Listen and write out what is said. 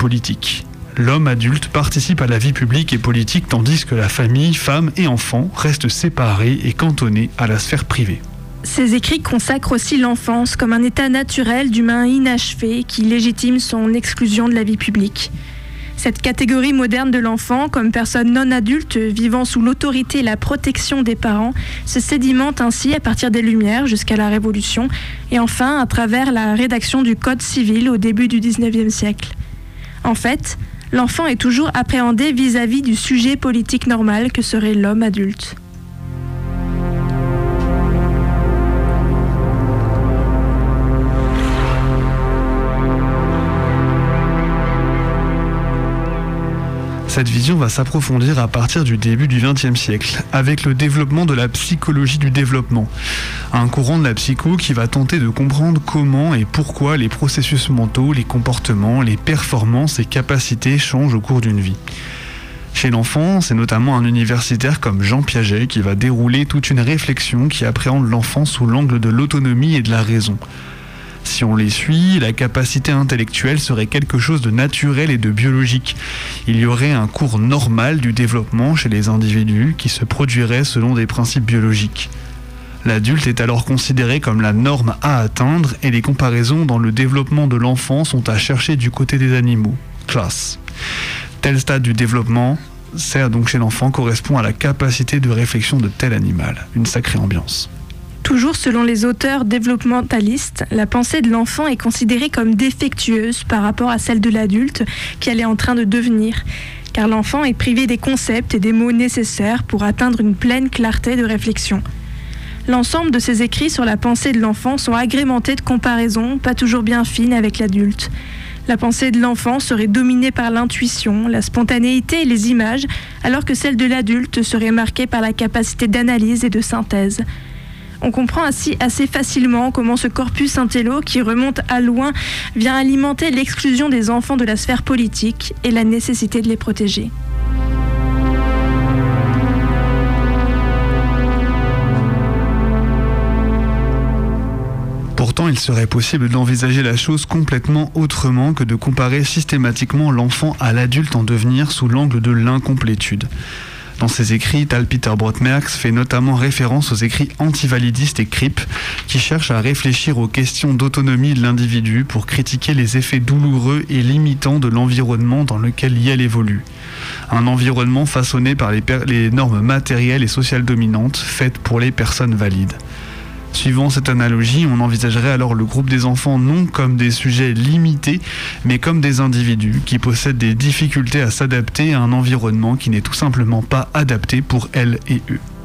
politique. L'homme adulte participe à la vie publique et politique tandis que la famille, femmes et enfants restent séparés et cantonnés à la sphère privée. Ces écrits consacrent aussi l'enfance comme un état naturel d'humain inachevé qui légitime son exclusion de la vie publique. Cette catégorie moderne de l'enfant, comme personne non adulte vivant sous l'autorité et la protection des parents, se sédimente ainsi à partir des Lumières jusqu'à la Révolution et enfin à travers la rédaction du Code civil au début du XIXe siècle. En fait, l'enfant est toujours appréhendé vis-à-vis du sujet politique normal que serait l'homme adulte. Cette vision va s'approfondir à partir du début du XXe siècle, avec le développement de la psychologie du développement, un courant de la psycho qui va tenter de comprendre comment et pourquoi les processus mentaux, les comportements, les performances et capacités changent au cours d'une vie. Chez l'enfant, c'est notamment un universitaire comme Jean Piaget qui va dérouler toute une réflexion qui appréhende l'enfant sous l'angle de l'autonomie et de la raison. Si on les suit, la capacité intellectuelle serait quelque chose de naturel et de biologique. Il y aurait un cours normal du développement chez les individus qui se produirait selon des principes biologiques. L'adulte est alors considéré comme la norme à atteindre et les comparaisons dans le développement de l'enfant sont à chercher du côté des animaux. Classe. Tel stade du développement sert donc chez l'enfant correspond à la capacité de réflexion de tel animal. Une sacrée ambiance. Toujours selon les auteurs développementalistes, la pensée de l'enfant est considérée comme défectueuse par rapport à celle de l'adulte qu'elle est en train de devenir, car l'enfant est privé des concepts et des mots nécessaires pour atteindre une pleine clarté de réflexion. L'ensemble de ces écrits sur la pensée de l'enfant sont agrémentés de comparaisons pas toujours bien fines avec l'adulte. La pensée de l'enfant serait dominée par l'intuition, la spontanéité et les images, alors que celle de l'adulte serait marquée par la capacité d'analyse et de synthèse. On comprend ainsi assez facilement comment ce corpus intello qui remonte à loin vient alimenter l'exclusion des enfants de la sphère politique et la nécessité de les protéger. Pourtant, il serait possible d'envisager la chose complètement autrement que de comparer systématiquement l'enfant à l'adulte en devenir sous l'angle de l'incomplétude. Dans ses écrits, Tal Peter Brotmerks fait notamment référence aux écrits antivalidistes et Cripp, qui cherchent à réfléchir aux questions d'autonomie de l'individu pour critiquer les effets douloureux et limitants de l'environnement dans lequel elle évolue. Un environnement façonné par les normes matérielles et sociales dominantes, faites pour les personnes valides. Suivant cette analogie, on envisagerait alors le groupe des enfants non comme des sujets limités, mais comme des individus qui possèdent des difficultés à s'adapter à un environnement qui n'est tout simplement pas adapté pour elles et eux.